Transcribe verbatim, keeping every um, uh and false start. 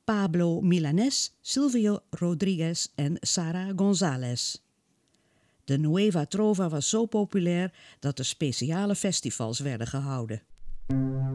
Pablo Milanés, Silvio Rodriguez en Sara González. De Nueva Trova was zo populair dat er speciale festivals werden gehouden.